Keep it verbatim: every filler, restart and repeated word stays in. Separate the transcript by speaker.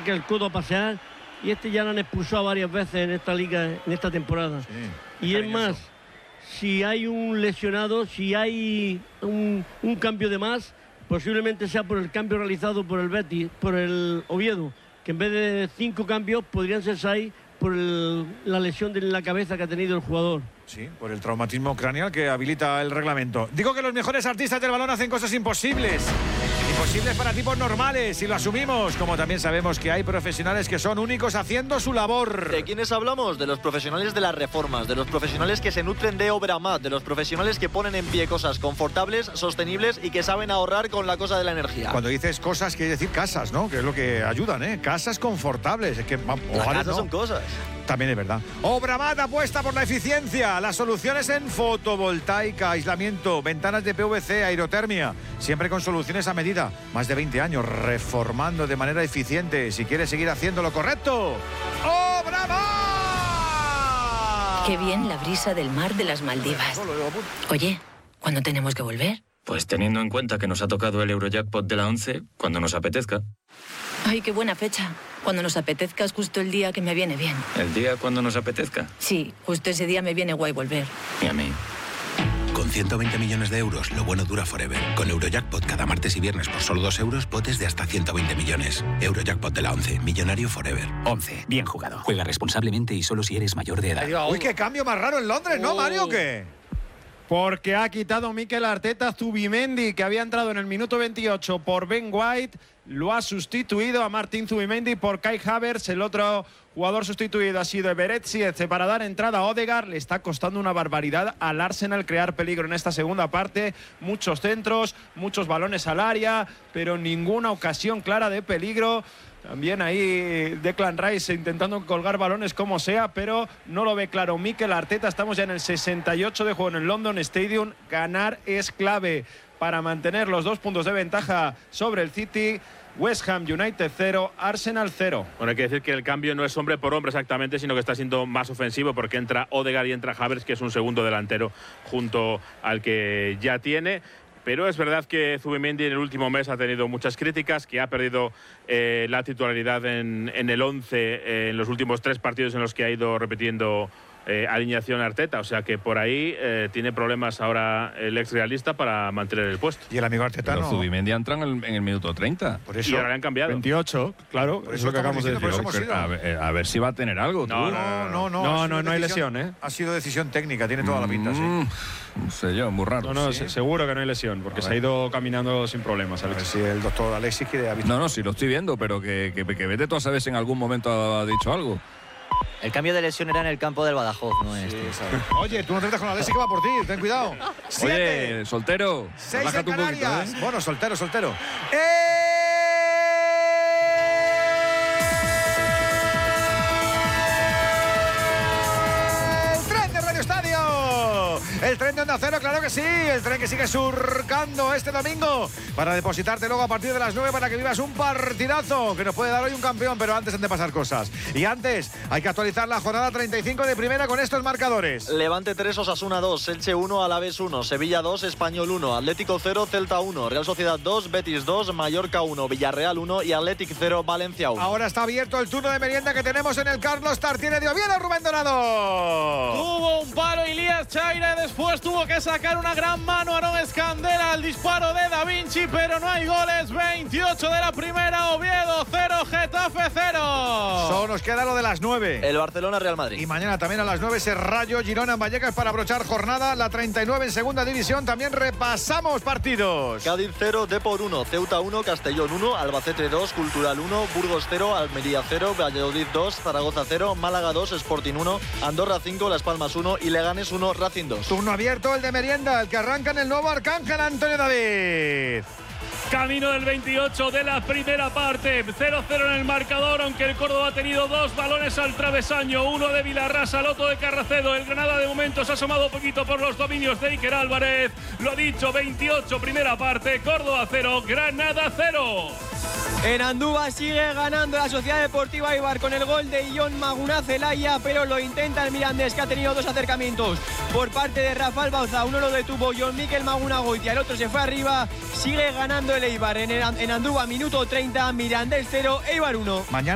Speaker 1: saca el codo a pasear, y este ya lo han expulsado varias veces en esta liga, en esta temporada. Sí, y es más, si hay un lesionado, si hay un, un cambio de más, posiblemente sea por el cambio realizado por el Betis, por el Oviedo, que en vez de cinco cambios podrían ser seis por el, la lesión de la cabeza que ha tenido el jugador.
Speaker 2: Sí, por el traumatismo craneal que habilita el reglamento. Digo que los mejores artistas del balón hacen cosas imposibles. Imposibles para tipos normales, y lo asumimos, como también sabemos que hay profesionales que son únicos haciendo su labor.
Speaker 3: ¿De quiénes hablamos? De los profesionales de las reformas, de los profesionales que se nutren de Obramat, de los profesionales que ponen en pie cosas confortables, sostenibles y que saben ahorrar con la cosa de la energía.
Speaker 2: Cuando dices cosas, quiere decir casas, ¿no? Que es lo que ayudan, ¿eh? Casas confortables. Es que,
Speaker 3: las casas no son cosas.
Speaker 2: También es verdad. Obramat apuesta por la eficiencia. Las soluciones en fotovoltaica, aislamiento, ventanas de P V C, aerotermia. Siempre con soluciones a medida. Más de veinte años reformando de manera eficiente. Si quieres seguir haciendo lo correcto, ¡Obramat!
Speaker 4: Qué bien la brisa del mar de las Maldivas. Oye, ¿cuándo tenemos que volver?
Speaker 5: Pues teniendo en cuenta que nos ha tocado el Eurojackpot de la once, cuando nos apetezca.
Speaker 4: Ay, qué buena fecha. Cuando nos apetezca es justo el día que me viene bien.
Speaker 5: ¿El día cuando nos apetezca?
Speaker 4: Sí, justo ese día me viene guay volver.
Speaker 5: Y a mí.
Speaker 6: Con ciento veinte millones de euros, lo bueno dura forever. Con Eurojackpot cada martes y viernes por solo dos euros, potes de hasta ciento veinte millones. Eurojackpot de la once, millonario forever.
Speaker 7: once, bien jugado. Juega responsablemente y solo si eres mayor de edad.
Speaker 2: Uy, qué cambio más raro en Londres, ¿no, Mario? ¿O qué?
Speaker 8: Porque ha quitado Mikel Arteta Zubimendi, que había entrado en el minuto veintiocho por Ben White. Lo ha sustituido a Martín Zubimendi por Kai Havertz. El otro jugador sustituido ha sido Beretziez para dar entrada a Odegaard. Le está costando una barbaridad al Arsenal crear peligro en esta segunda parte. Muchos centros, muchos balones al área, pero ninguna ocasión clara de peligro. También ahí Declan Rice intentando colgar balones como sea, pero no lo ve claro Mikel Arteta. Estamos ya en el sesenta y ocho de juego en el London Stadium. Ganar es clave para mantener los dos puntos de ventaja sobre el City. West Ham United cero, Arsenal cero.
Speaker 9: Bueno, hay que decir que el cambio no es hombre por hombre exactamente, sino que está siendo más ofensivo porque entra Odegaard y entra Havertz, que es un segundo delantero junto al que ya tiene. Pero es verdad que Zubimendi en el último mes ha tenido muchas críticas, que ha perdido eh, la titularidad en, en el once eh, en los últimos tres partidos en los que ha ido repitiendo eh, alineación Arteta. O sea que por ahí eh, tiene problemas ahora el ex realista para mantener el puesto.
Speaker 2: Y el amigo Arteta
Speaker 10: Pero
Speaker 2: no.
Speaker 10: Zubimendi entra en el, en el minuto treinta.
Speaker 2: Por eso,
Speaker 9: y ahora le han cambiado.
Speaker 8: veintiocho, claro,
Speaker 2: por
Speaker 8: eso es
Speaker 2: eso
Speaker 8: lo que acabamos de decir.
Speaker 2: diciendo,
Speaker 10: A ver, a ver si va a tener algo.
Speaker 9: No,
Speaker 10: tú.
Speaker 2: No, no, no.
Speaker 8: No,
Speaker 2: ha
Speaker 8: no,
Speaker 2: sido
Speaker 8: no hay
Speaker 2: decisión-
Speaker 8: lesión, ¿eh?
Speaker 2: Ha sido decisión técnica, tiene toda la pinta, sí.
Speaker 10: Mm, no sé yo, muy raro.
Speaker 8: No, no,
Speaker 10: Sí.
Speaker 8: se- seguro que no hay lesión, porque se ha ido caminando sin problemas,
Speaker 2: A ver
Speaker 8: Alex.
Speaker 2: si el doctor Alexis quiere avisar.
Speaker 10: No, no, sí lo estoy viendo, pero que, que, que vete tú a saber si en algún momento ha dicho algo.
Speaker 3: El cambio de lesión era en el campo del Badajoz, no en este.
Speaker 2: Oye, tú no te metas con Alexis, que va por ti, ten cuidado. Siete,
Speaker 10: Oye, soltero,
Speaker 2: seis en
Speaker 10: relájate un poquito,
Speaker 2: Canarias.
Speaker 10: ¿eh?
Speaker 2: Bueno, soltero, soltero. ¡Eh! ¡El tren de Radio Estadio! El tren de Onda Cero, claro que sí. El tren que sigue surcando este domingo para depositarte luego a partir de las nueve para que vivas un partidazo que nos puede dar hoy un campeón, pero antes han de pasar cosas. Y antes hay que actualizar la jornada treinta y cinco de primera con estos marcadores.
Speaker 3: Levante tres, Osasuna dos, Elche uno, Alavés uno, Sevilla dos, Español uno, Atlético cero, Celta uno, Real Sociedad dos, Betis dos, Mallorca uno, Villarreal uno y Athletic cero, Valencia uno.
Speaker 2: Ahora está abierto el turno de merienda que tenemos en el Carlos Tartiere de Oviedo, Rubén Donado.
Speaker 11: Tuvo un palo Elías Chaira y después tuvo que sacar una gran mano Aarón Escandera al disparo de Da Vinci, pero no hay goles. veintiocho de la primera, Oviedo cero, Getafe cero.
Speaker 2: Solo nos queda lo de las nueve.
Speaker 3: El Barcelona Real Madrid.
Speaker 2: Y mañana también a las nueve ese Rayo Girona en Vallecas para abrochar jornada. La treinta y nueve en segunda división. También repasamos partidos.
Speaker 3: Cádiz cero, Depor uno, Ceuta uno, Castellón uno, Albacete dos, Cultural uno, Burgos cero, Almería cero, Valladolid dos, Zaragoza cero, Málaga dos, Sporting uno, Andorra cinco, Las Palmas uno y Leganés uno, Racing dos.
Speaker 2: Turno abierto el de merienda, el que arranca en el nuevo Arcángel, Antonio David.
Speaker 12: Camino del veintiocho de la primera parte, cero cero en el marcador, aunque el Córdoba ha tenido dos balones al travesaño, uno de Vilarrasa, el otro de Carracedo. El Granada de momento se ha asomado un poquito por los dominios de Iker Álvarez. Lo dicho, veintiocho primera parte, Córdoba cero, Granada cero.
Speaker 13: En Andúba sigue ganando la Sociedad Deportiva Eibar con el gol de Ion Maguna Zelaya, pero lo intenta el Mirandés, que ha tenido dos acercamientos por parte de Rafael Bauza. Uno lo detuvo John Mikel Maguna Goitia, el otro se fue arriba. Sigue ganando el Eibar en, el, en Andúba, minuto treinta, Mirandés cero, Eibar uno.
Speaker 2: Mañana